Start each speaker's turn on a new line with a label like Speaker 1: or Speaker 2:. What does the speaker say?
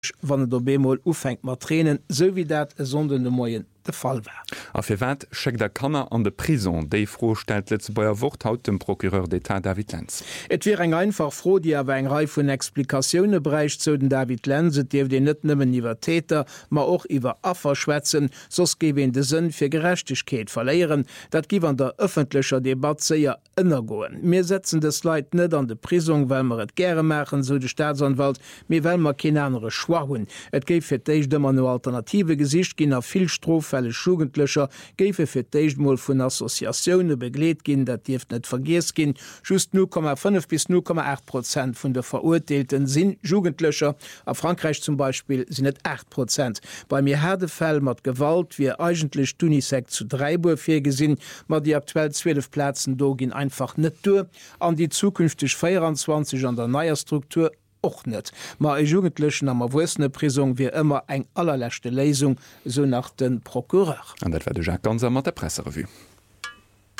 Speaker 1: wann der Bemol ufängt mat Tränen, so wie dat sonden de Moien de Fall war.
Speaker 2: A fir wat schickt der Kanner an de Prison, déi froh stellt letze beier Wort haut dem Prokureur d'Etat David Lenz.
Speaker 1: Et wär eng einfach froh, Di awer eng Reif vun Explikationune breicht zu den David Lenz, Dief de net nëmmen iwwer Täter, ma och iwwer Affer schwätzen, sos gewe de Sinn fir Gerechtigkeet verléieren, dat giw an der öffentlicher Debatte seier ënner goen. Mir setzen des Leiit net an de Prison, well mer et gre machen, so de Staatsanwalt, mir well mar ken andere Schwa hunn. Et géif fir d'ich dëmmer no alternative Gesicht ginn a vill Stroffälle Jugendlöcher géfe fir d'Eichtmol vun Assoziioune begleet ginn, dat Dieft net vergiers ginn. Just 0,5 bis 0,8% vun der Verurteilten sinn Jugendlöcher. A Frankreich zum Beispiel sinn net 8%. Bei mir Härdefäll mat Gewalt wie eigentlich Tunisek zu 3 Uhr fir gesinn, mat die aktuell 12 Plätzen do ginn einfach net dur, an die zukünftig 24 an der naier Struktur och net. Ma e Jugendlechen am wone Prisung wie immer eng allerlächte Lesung so nach den Prokureur.
Speaker 2: An dat war de Jacques Ganser mat der Presserevu.